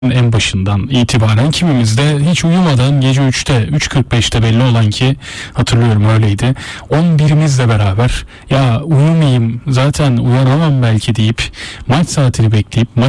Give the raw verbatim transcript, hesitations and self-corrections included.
en başından itibaren kimimiz de hiç uyumadan gece üçte üç kırk beşte belli olan ki hatırlıyorum öyleydi, on birimizle beraber ya uyumayayım zaten uyanamam belki deyip maç saatini bekleyip maç